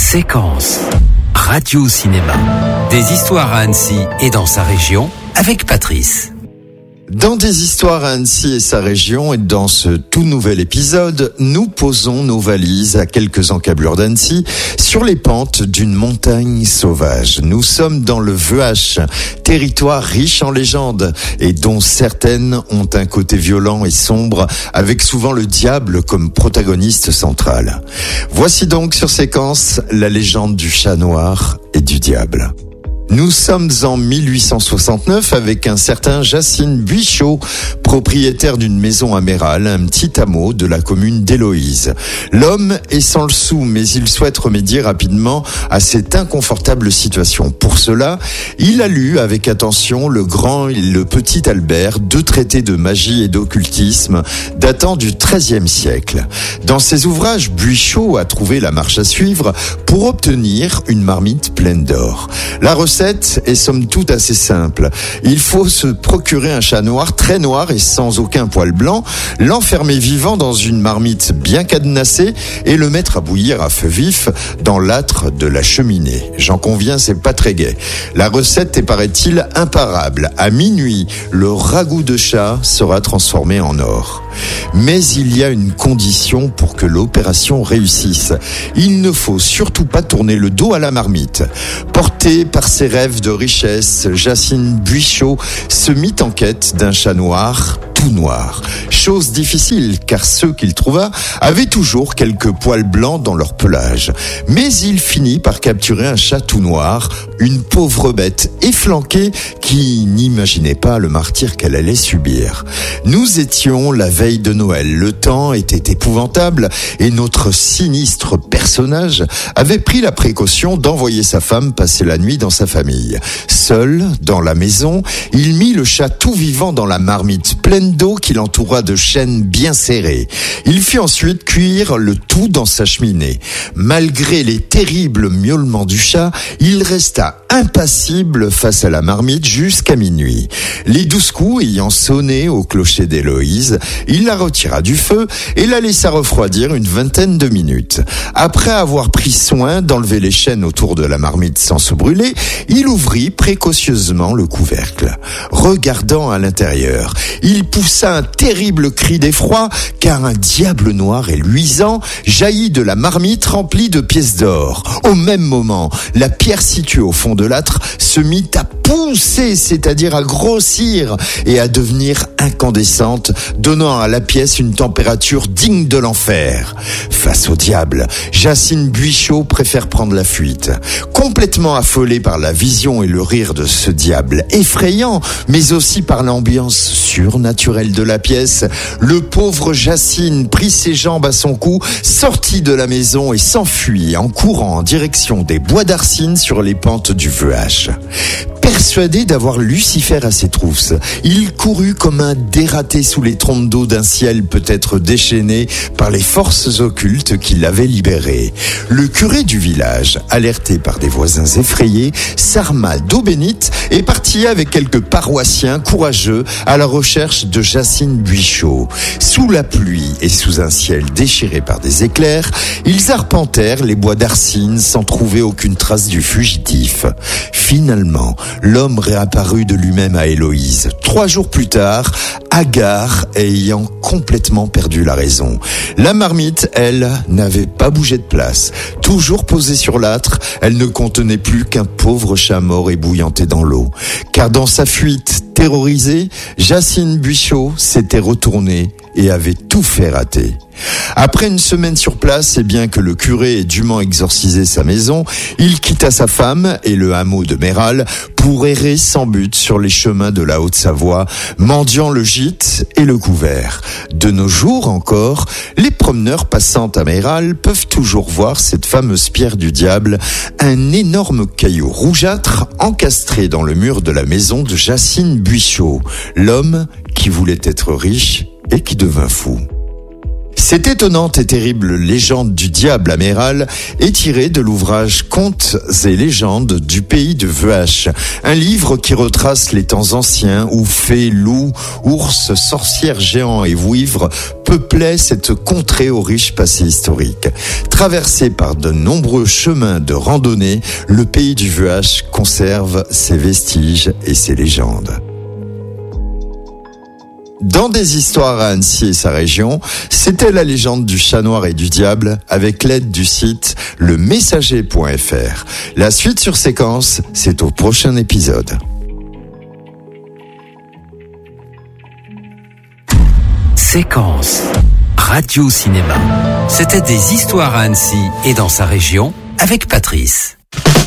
Séquence Radio-Cinéma. Des histoires à Annecy et dans sa région avec Patrice. Dans des histoires à Annecy et sa région, et dans ce tout nouvel épisode, nous posons nos valises à quelques encablures d'Annecy sur les pentes d'une montagne sauvage. Nous sommes dans le Vuache, territoire riche en légendes et dont certaines ont un côté violent et sombre, avec souvent le diable comme protagoniste central. Voici donc sur Séquence la légende du chat noir et du diable. Nous sommes en 1869 avec un certain Jacine Buichot, propriétaire d'une maison à Méral, un petit hameau de la commune d'Héloïse. L'homme est sans le sou, mais il souhaite remédier rapidement à cette inconfortable situation. Pour cela, il a lu avec attention le grand et le petit Albert, deux traités de magie et d'occultisme datant du XIIIe siècle. Dans ses ouvrages, Buichot a trouvé la marche à suivre pour obtenir une marmite pleine d'or. La recette est somme toute assez simple. Il faut se procurer un chat noir, très noir et sans aucun poil blanc, l'enfermer vivant dans une marmite bien cadenassée et le mettre à bouillir à feu vif dans l'âtre de la cheminée. J'en conviens, c'est pas très gai. La recette est, paraît-il, imparable. À minuit, le ragoût de chat sera transformé en or. Mais il y a une condition pour que l'opération réussisse. Il ne faut surtout pas tourner le dos à la marmite. Porté par ses rêves de richesse, Jacine Buichot se mit en quête d'un chat noir, tout noir. Chose difficile, car ceux qu'il trouva avaient toujours quelques poils blancs dans leur pelage. Mais il finit par capturer un chat tout noir, une pauvre bête efflanquée qui n'imaginait pas le martyre qu'elle allait subir. Nous étions la veille de Noël. Le temps était épouvantable et notre sinistre personnage avait pris la précaution d'envoyer sa femme passer la nuit dans sa famille. Seul, dans la maison, il mit le chat tout vivant dans la marmite pleine d'eau qu'il entoura de chaînes bien serrées. Il fit ensuite cuire le tout dans sa cheminée. Malgré les terribles miaulements du chat, il resta impassible face à la marmite jusqu'à minuit. Les 12 coups ayant sonné au clocher d'Héloïse, il la retira du feu et la laissa refroidir une vingtaine de minutes. Après avoir pris soin d'enlever les chaînes autour de la marmite sans se brûler, il ouvrit précautionneusement le couvercle. Regardant à l'intérieur, il poussa un terrible cri d'effroi, car un diable noir et luisant jaillit de la marmite remplie de pièces d'or. Au même moment, la pierre située au fond de l'âtre se mit à pousser, c'est-à-dire à grossir et à devenir incandescente, donnant à la pièce une température digne de l'enfer. Face au diable, Jacine Buichot préfère prendre la fuite. Complètement affolé par la vision et le rire de ce diable effrayant, mais aussi par l'ambiance surnaturelle de la pièce, le pauvre Jacine prit ses jambes à son cou, sortit de la maison et s'enfuit en courant en direction des bois d'Arcine sur les pentes du Vuache. Persuadé d'avoir Lucifer à ses trousses, il courut comme un dératé sous les trompes d'eau d'un ciel peut-être déchaîné par les forces occultes qui l'avaient libéré. Le curé du village, alerté par des voisins effrayés, s'arma d'eau bénite et partit avec quelques paroissiens courageux à la recherche de Jacine Buichot. Sous la pluie et sous un ciel déchiré par des éclairs, ils arpentèrent les bois d'Arcine sans trouver aucune trace du fugitif. Finalement, l'homme réapparut de lui-même à Héloïse. 3 jours plus tard, hagard et ayant complètement perdu la raison. La marmite, elle, n'avait pas bougé de place. Toujours posée sur l'âtre, elle ne contenait plus qu'un pauvre chat mort ébouillanté dans l'eau. Car dans sa fuite terrorisée, Jacine Buichot s'était retournée et avait tout fait rater. Après une semaine sur place, et bien que le curé ait dûment exorcisé sa maison, il quitta sa femme et le hameau de Méral pour errer sans but sur les chemins de la Haute-Savoie, mendiant le gîte et le couvert. De nos jours encore, les promeneurs passant à Méral peuvent toujours voir cette fameuse pierre du diable, un énorme caillou rougeâtre encastré dans le mur de la maison de Jacine Buichot, l'homme qui voulait être riche et qui devint fou. Cette étonnante et terrible légende du diable amiral est tirée de l'ouvrage Contes et légendes du pays de Vuache, un livre qui retrace les temps anciens où fées, loups, ours, sorcières géants et vouivres peuplaient cette contrée au riche passé historique. Traversé par de nombreux chemins de randonnée, le pays du Vuache conserve ses vestiges et ses légendes. Dans des histoires à Annecy et sa région, c'était la légende du chat noir et du diable avec l'aide du site lemessager.fr. La suite sur Séquence, c'est au prochain épisode. Séquence Radio Cinéma. C'était des histoires à Annecy et dans sa région avec Patrice.